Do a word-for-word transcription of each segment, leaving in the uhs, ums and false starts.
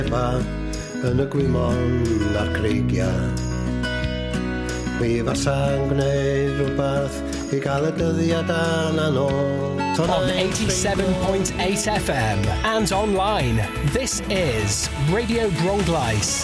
Yn y gwymon a'r creigiau. Mi fasa'n gwneud rhywbeth I gael y dyddiad a'n ôl. On eighty-seven point eight F M and online, this is Radio Bronglais.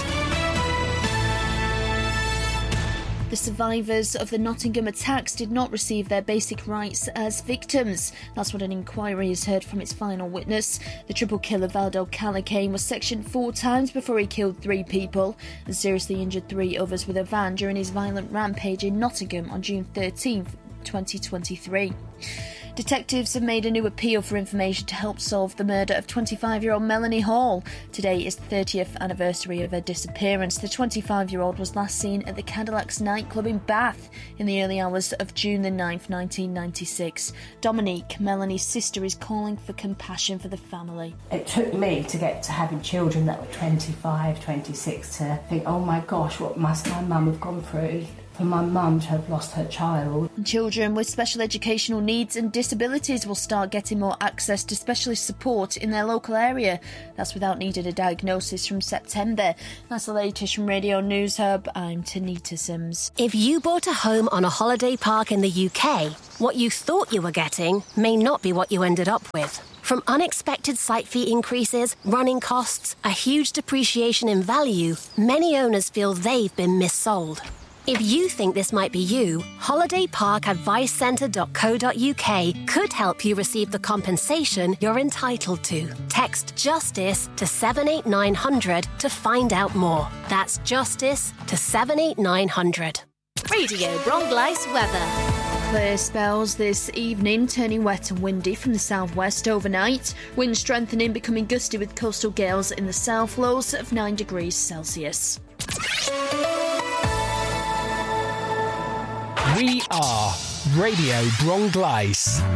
The survivors of the Nottingham attacks did not receive their basic rights as victims. That's what an inquiry has heard from its final witness. The triple killer Valdel Callaghan was sectioned four times before he killed three people and seriously injured three others with a van during his violent rampage in Nottingham on June thirteenth, twenty twenty-three. Detectives have made a new appeal for information to help solve the murder of twenty-five-year-old Melanie Hall. Today is the thirtieth anniversary of her disappearance. The twenty-five-year-old was last seen at the Cadillacs nightclub in Bath in the early hours of June the ninth, nineteen ninety-six. Dominique, Melanie's sister, is calling for compassion for the family. It took me to get to having children that were twenty-five, twenty-six to think, oh my gosh, what must my mum have gone through? For my mum to have lost her child. Children with special educational needs and disabilities will start getting more access to specialist support in their local area. That's without needing a diagnosis from September. That's the latest from Radio News Hub. I'm Tanita Sims. If you bought a home on a holiday park in the U K, what you thought you were getting may not be what you ended up with. From unexpected site fee increases, running costs, a huge depreciation in value, many owners feel they've been missold. If you think this might be you, holiday park advice centre dot co dot U K could help you receive the compensation you're entitled to. Text JUSTICE to seven eight nine hundred to find out more. That's JUSTICE to seven eight nine hundred. Radio Bronglais weather. Clear spells this evening, turning wet and windy from the southwest overnight. Wind strengthening, becoming gusty with coastal gales in the south, lows of nine degrees Celsius. We are Radio Bronglais.